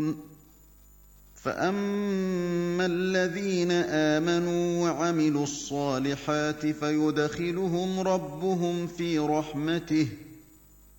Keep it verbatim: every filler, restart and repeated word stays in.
فَأَمَّا الَّذِينَ آمَنُوا وَعَمِلُوا الصَّالِحَاتِ فَيُدْخِلُهُمْ رَبُّهُمْ فِي رَحْمَتِهِ ۖ